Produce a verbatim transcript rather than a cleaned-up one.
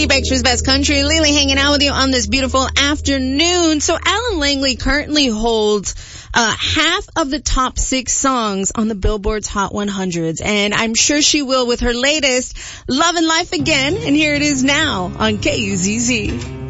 Deep, Extra's Best Country. Lily hanging out with you on this beautiful afternoon. So Alan Langley currently holds uh half of the top six songs on the Billboard's Hot one hundreds. And I'm sure she will with her latest, Love and Life Again. And here it is now on K U Z Z.